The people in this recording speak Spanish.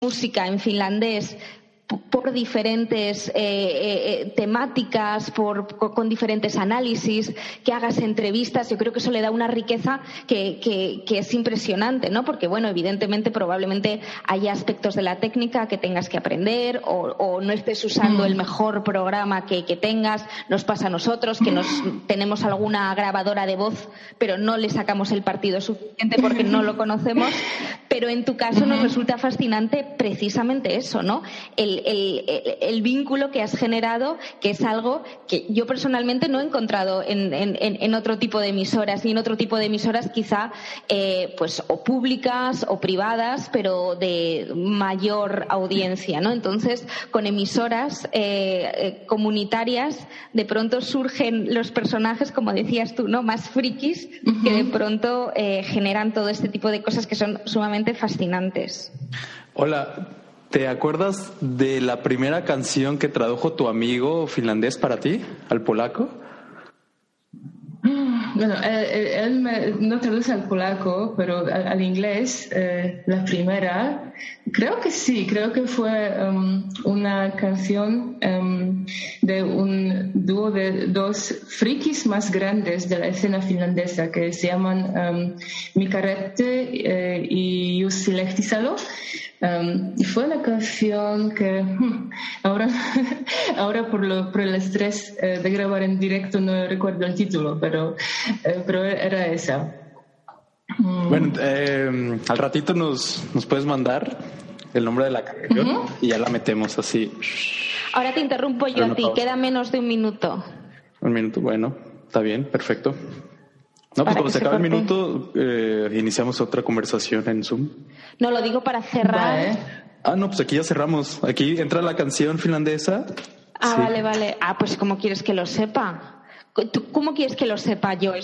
música en finlandés por diferentes temáticas, con diferentes análisis, que hagas entrevistas. Yo creo que eso le da una riqueza que es impresionante, ¿no? Porque, bueno, evidentemente, probablemente haya aspectos de la técnica que tengas que aprender o no estés usando el mejor programa que tengas. Nos pasa a nosotros que tenemos alguna grabadora de voz, pero no le sacamos el partido suficiente porque no lo conocemos. Pero en tu caso nos resulta fascinante precisamente eso, ¿no? El vínculo que has generado, que es algo que yo personalmente no he encontrado en otro tipo de emisoras, ni en otro tipo de emisoras quizá pues o públicas o privadas, pero de mayor audiencia, ¿no? Entonces, con emisoras comunitarias, de pronto surgen los personajes, como decías tú, ¿no? Más frikis, que de pronto generan todo este tipo de cosas que son sumamente fascinantes. Hola, ¿te acuerdas de la primera canción que tradujo tu amigo finlandés para ti, al polaco? Bueno, él no traduce al polaco, pero al inglés, la primera, creo que sí, creo que fue una canción de un dúo de dos frikis más grandes de la escena finlandesa que se llaman Mika Rette y Jussi Lehtisalo. Y fue una canción que ahora por el estrés de grabar en directo no recuerdo el título, pero era esa. Bueno, al ratito nos puedes mandar el nombre de la canción y ya la metemos así. Ahora te interrumpo yo a ti, queda menos de un minuto. Un minuto, bueno, está bien, perfecto. No, pues cuando se acabe el minuto, iniciamos otra conversación en Zoom. No, lo digo para cerrar. No, pues aquí ya cerramos. Aquí entra la canción finlandesa. Sí. Vale. Pues ¿cómo quieres que lo sepa? ¿Cómo quieres que lo sepa yo?